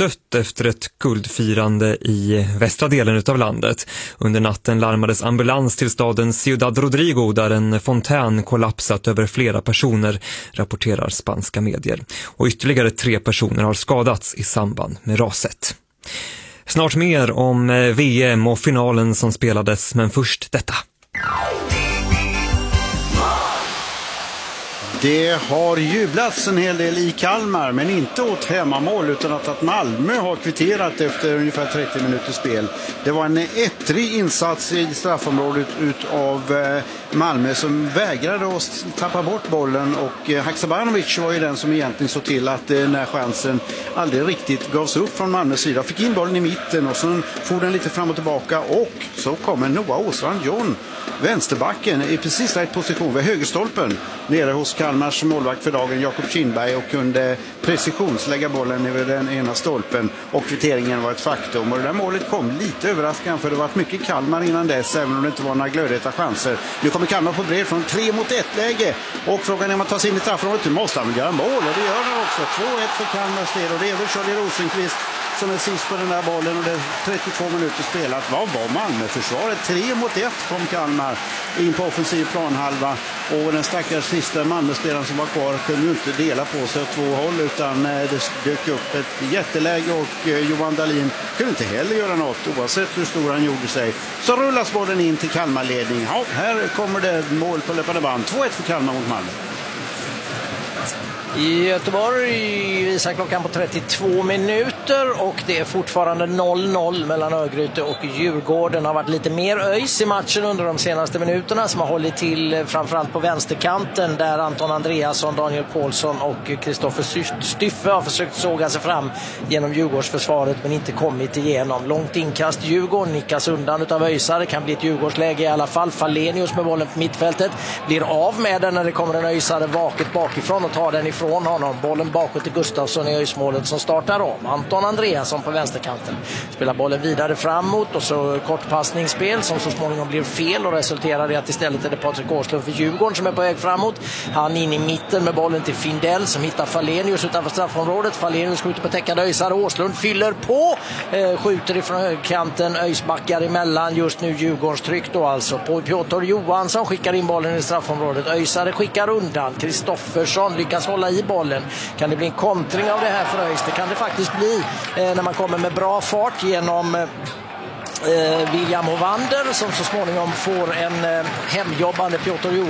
dött efter ett guldfirande i västra delen av landet. Under natten larmades ambulans till staden Ciudad Rodrigo där en fontän kollapsat över flera personer, rapporterar spanska medier. Och ytterligare 3 personer har skadats i samband med raset. Snart mer om VM och finalen som spelades, men först detta. Det har jublats en hel del i Kalmar, men inte åt hemmamål utan att Malmö har kvitterat efter ungefär 30 minuters spel. Det var en ettrig insats i straffområdet utav Malmö som vägrade att tappa bort bollen, och Haksabanovic var ju den som egentligen såg till att den här chansen aldrig riktigt gavs upp från Malmös sida. Fick in bollen i mitten och så får den lite fram och tillbaka, och så kommer Noah Åstrand John, vänsterbacken, i precis rätt position vid högerstolpen nere hos Kalmars målvakt för dagen Jakob Kindberg, och kunde precisionslägga bollen över den ena stolpen, och kvitteringen var ett faktum. Och det där målet kom lite överraskande, för det var mycket Kalmar innan dess, även om det inte var några glödheta chanser. Nu kommer Kalmar på bred från 3-1-läge, och frågan är om man tar sig in i straffområdet. Nu måste han göra mål, och det gör han också. 2-1 för Kalmars del, och det är väl Charlie Rosenqvist som är sist på den där bollen, och det är 32 minuter spelat. Vad var Malmö-försvaret? 3-1 kom Kalmar in på offensiv planhalva, och den stackars sista Malmö-spelaren som var kvar kunde ju inte dela på sig åt 2 håll, utan det dök upp ett jätteläge, och Johan Dahlin kunde inte heller göra något oavsett hur stor han gjorde sig. Så rullas bollen in till Kalmar-ledning. Ja, här kommer det mål på löpande band. 2-1 för Kalmar mot Malmö. I Göteborg visar klockan på 32 minuter och det är fortfarande 0-0 mellan Örgryte och Djurgården. Det har varit lite mer öjs i matchen under de senaste minuterna, som har hållit till framförallt på vänsterkanten, där Anton Andreasson, Daniel Paulsson och Kristoffer Styffe har försökt såga sig fram genom Djurgårdsförsvaret men inte kommit igenom. Långt inkast Djurgården, nickas undan utav öjsar. Det kan bli ett Djurgårdsläge i alla fall. Falenius med bollen på mittfältet blir av med den när det kommer en öjsare vaket bakifrån och tar den ifrån honom. Bollen bakåt till Gustafsson i öjsmålet som startar om. Anton Andreasson på vänsterkanten spelar bollen vidare framåt, och så kortpassningsspel som så småningom blir fel och resulterar i att istället är det Patrik Åslund för Djurgården som är på väg framåt. Han in i mitten med bollen till Findell som hittar Falenius utanför straffområdet. Falenius skjuter på täckande öjsare. Åslund fyller på, skjuter ifrån högkanten, öjsbackar emellan. Just nu Djurgårdens tryck då alltså på Piotr Johansson, skickar in bollen i straffområdet. Öjsare skickar undan. Kristoffersson lyckas hålla i bollen. Kan det bli en kontring av det här för ÖIS? Det kan det faktiskt bli när man kommer med bra fart genom William Hovander som så småningom får en hemjobbande Piotr